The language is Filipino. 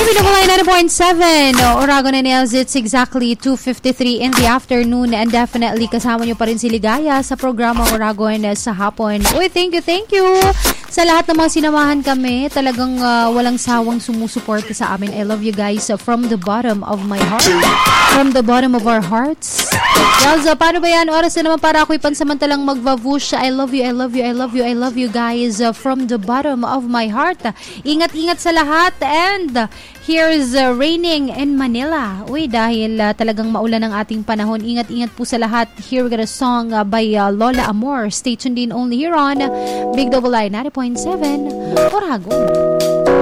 Double 90.7 Oragon NLs, it's exactly 2:53 in the afternoon and definitely kasama nyo pa rin si Ligaya sa programa Oragon sa hapon. Uy, thank you sa lahat ng mga sinamahan kami. Talagang walang sawang sumusuporta sa amin. I love you guys from the bottom of my heart, from the bottom of our hearts. Yalza, paano ba yan? Oras na naman para ako'y pansamantalang magvavush. I love you guys from the bottom of my heart. Ingat-ingat sa lahat and here's raining in Manila. Uy, dahil talagang maulan ang ating panahon. Ingat-ingat po sa lahat. Here we got a song by Lola Amor. Stay tuned in only here on Big Double I 90.7 Oragon.